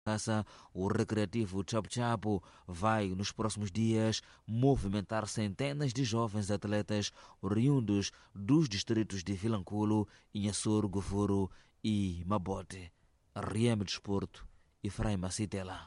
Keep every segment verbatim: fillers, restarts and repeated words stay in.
O Recreativo Chapo-Chapo vai, nos próximos dias, movimentar centenas de jovens atletas oriundos dos distritos de Vilanculo, Inhassoro, Gofuro e Mabote. Rieme Desporto e Frei Macitela.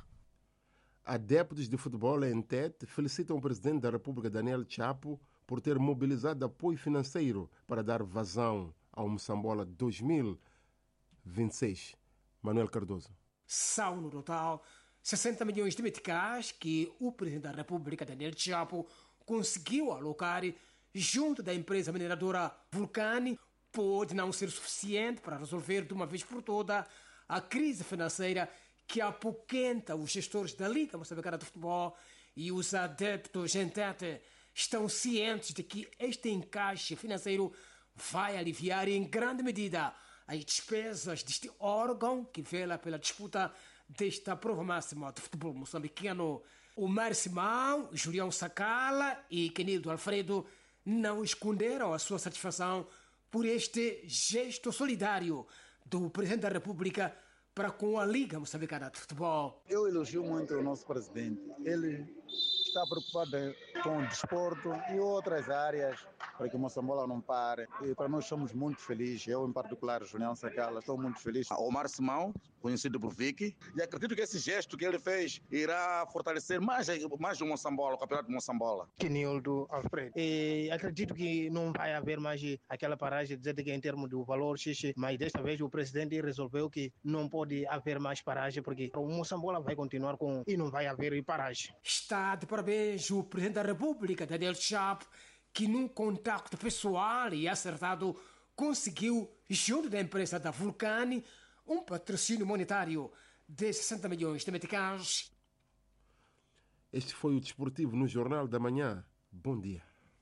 Adeptos de futebol em Tete felicitam o presidente da República, Daniel Chapo, por ter mobilizado apoio financeiro para dar vazão ao Moçambola dois mil e vinte e seis. Manuel Cardoso. São, no total, sessenta milhões de meticais que o presidente da República, Daniel Chapo, conseguiu alocar junto da empresa mineradora Vulcani. Pode não ser suficiente para resolver de uma vez por toda a crise financeira que apoquenta os gestores da Liga Moçambicana de Futebol, e os adeptos em Tete estão cientes de que este encaixe financeiro vai aliviar em grande medida as despesas deste órgão que vela pela disputa desta prova máxima de futebol moçambicano. O Mário Simão, Julião Sacala e Kenildo Alfredo não esconderam a sua satisfação por este gesto solidário do Presidente da República para com a Liga Moçambicana de Futebol. Eu elogio muito o nosso presidente. Ele está preocupado com o desporto e outras áreas para que o Moçambola não pare. E para nós somos muito felizes. Eu, em particular, Julião Sacala, estou muito feliz. Omar Simão, conhecido por Vicky, e acredito que esse gesto que ele fez irá fortalecer mais, mais o Moçambola, o campeonato de Moçambola. Kenildo Alfredo. E acredito que não vai haver mais aquela paragem, dizer que em termos do valor xixi, mas desta vez o presidente resolveu que não pode haver mais paragem, porque o Moçambola vai continuar com e não vai haver paragem. Está de parabéns o Presidente da República, Daniel Chapo, que num contacto pessoal e acertado conseguiu, junto da empresa da Vulcani, um patrocínio monetário de sessenta milhões de meticais. Este foi o Desportivo no Jornal da Manhã. Bom dia.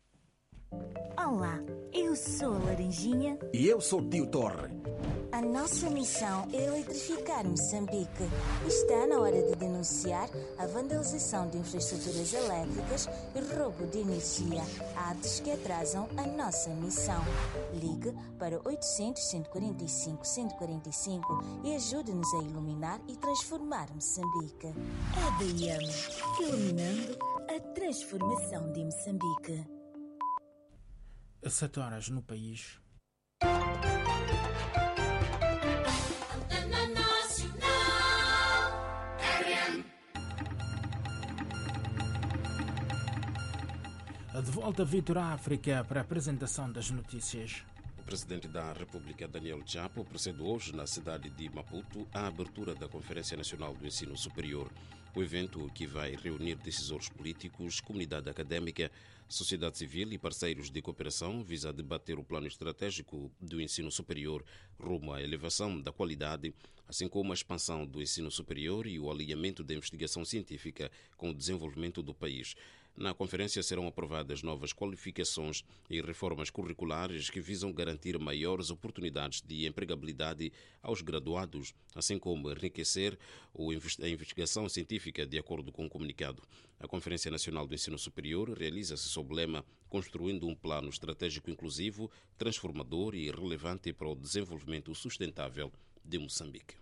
Olá, eu sou a Laranjinha. E eu sou o Tio Torre. A nossa missão é eletrificar Moçambique. Está na hora de denunciar a vandalização de infraestruturas elétricas e roubo de energia, atos que atrasam a nossa missão. Ligue para oitocentos, cento e quarenta e cinco, cento e quarenta e cinco e ajude-nos a iluminar e transformar Moçambique. A D I M, iluminando a transformação de Moçambique. Sete horas no país. De volta a Vitor África para a apresentação das notícias. O presidente da República, Daniel Chapo, procede hoje na cidade de Maputo à abertura da Conferência Nacional do Ensino Superior. O evento, que vai reunir decisores políticos, comunidade académica, sociedade civil e parceiros de cooperação, visa debater o plano estratégico do ensino superior rumo à elevação da qualidade, assim como a expansão do ensino superior e o alinhamento da investigação científica com o desenvolvimento do país. Na conferência serão aprovadas novas qualificações e reformas curriculares que visam garantir maiores oportunidades de empregabilidade aos graduados, assim como enriquecer a investigação científica, de acordo com o comunicado. A Conferência Nacional do Ensino Superior realiza-se sob o lema Construindo um Plano Estratégico Inclusivo, Transformador e Relevante para o Desenvolvimento Sustentável de Moçambique.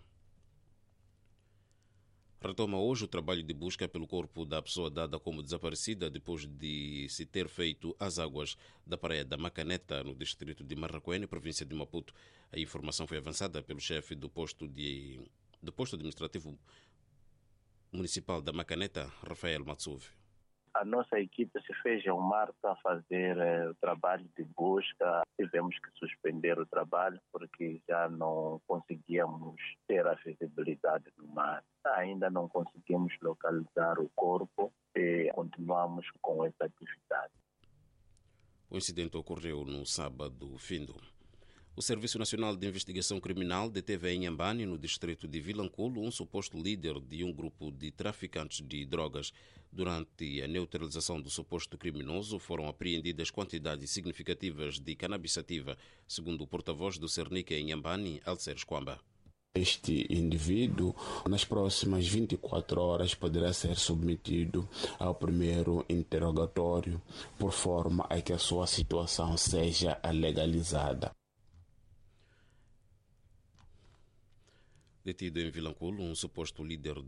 Retoma hoje o trabalho de busca pelo corpo da pessoa dada como desaparecida depois de se ter feito às águas da praia da Macaneta, no distrito de Marraquene, província de Maputo. A informação foi avançada pelo chefe do posto, de, do posto administrativo municipal da Macaneta, Rafael Matsuve. A nossa equipe se fez ao mar para fazer eh, o trabalho de busca. Tivemos que suspender o trabalho porque já não conseguíamos ter a visibilidade do mar. Ainda não conseguimos localizar o corpo e continuamos com essa atividade. O incidente ocorreu no sábado findo. O Serviço Nacional de Investigação Criminal deteve em Inhambane, no distrito de Vilanculo, um suposto líder de um grupo de traficantes de drogas. Durante a neutralização do suposto criminoso, foram apreendidas quantidades significativas de cannabis sativa, segundo o porta-voz do Cernic em Inhambane, Alcer Esquamba. Este indivíduo, nas próximas vinte e quatro horas, poderá ser submetido ao primeiro interrogatório, por forma a que a sua situação seja legalizada. Detido em Vilanculo, um suposto líder